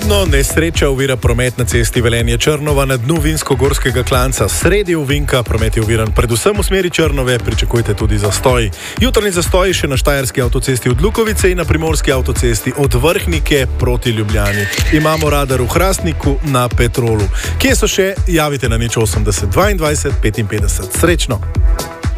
Tedno nesreča ovira promet na cesti Velenje-Črnova na dnu vinsko-gorskega klanca. Sredi ovinka promet je oviran predvsem v smeri Črnove, pričakujte tudi zastoj. Jutrni zastoj še na Štajerski avtocesti od Lukovice in na Primorski avtocesti od Vrhnike proti Ljubljani. Imamo radar v Hrastniku na Petrolu. Kje so še? Javite na 080 22 55. Srečno!